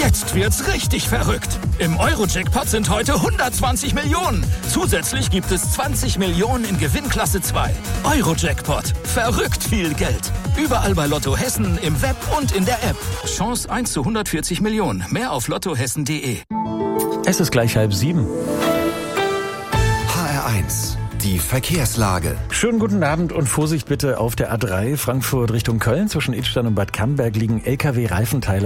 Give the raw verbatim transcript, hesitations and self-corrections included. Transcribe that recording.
Jetzt wird's richtig verrückt. Im Euro-Jackpot sind heute hundertzwanzig Millionen. Zusätzlich gibt es zwanzig Millionen in Gewinnklasse zwei. Euro-Jackpot. Verrückt viel Geld. Überall bei Lotto Hessen, im Web und in der App. Chance eins zu hundertvierzig Millionen. Mehr auf lottohessen punkt de. Es ist gleich halb sieben. H R eins. Die Verkehrslage. Schönen guten Abend und Vorsicht bitte auf der A drei Frankfurt Richtung Köln. Zwischen Idstein und Bad Camberg liegen L K W-Reifenteile